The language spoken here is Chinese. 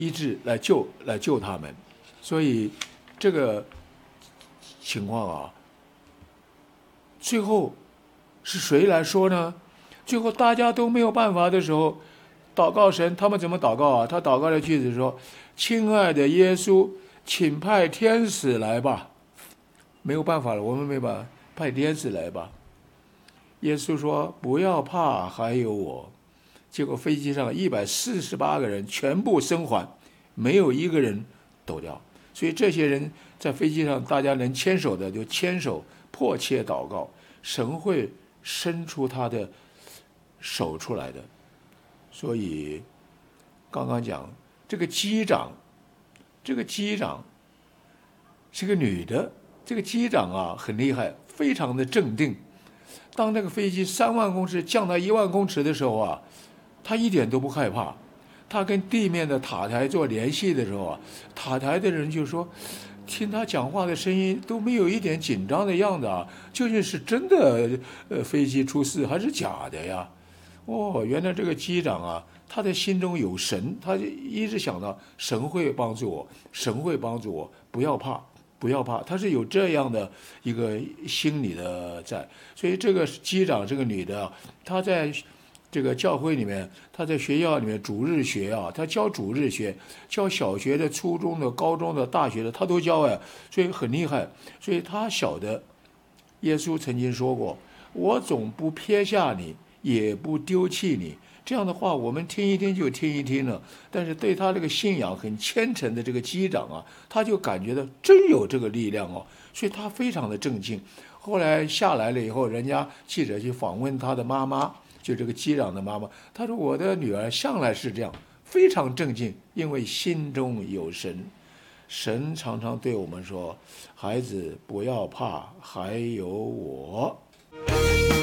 医治来救他们。所以这个情况啊，最后是谁来说呢？最后大家都没有办法的时候，祷告神，他们怎么祷告啊？他祷告的句子说：“亲爱的耶稣，请派天使来吧。”没有办法了，我们没办法，派天使来吧。耶稣说：“不要怕，还有我。”结果飞机上148个人全部生还，没有一个人抖掉。所以这些人在飞机上，大家能牵手的就牵手，迫切祷告，神会伸出他的手出来的。所以刚刚讲这个机长是个女的，这个机长啊很厉害，非常的镇定。当那个飞机3万公尺降到1万公尺的时候啊，他一点都不害怕。他跟地面的塔台做联系的时候啊，塔台的人就说，听他讲话的声音都没有一点紧张的样子啊，究竟是真的飞机出事还是假的呀？哦，原来这个机长啊，他的心中有神，他就一直想到神会帮助我，神会帮助我，不要怕，不要怕，他是有这样的一个心理的在。所以这个机长这个女的，她在这个教会里面，她在学校里面主日学啊，她教主日学，教小学的、初中的、高中的、大学的，她都教哎，所以很厉害。所以她晓得，耶稣曾经说过：“我总不撇下你，也不丢弃你。”这样的话，我们听一听就听一听了。但是对他这个信仰很虔诚的这个机长啊，他就感觉到真有这个力量哦，所以他非常的震惊。后来下来了以后，人家记者去访问他的妈妈，就这个机长的妈妈，她说：“我的女儿向来是这样，非常镇静，因为心中有神。神常常对我们说：孩子不要怕，还有我。”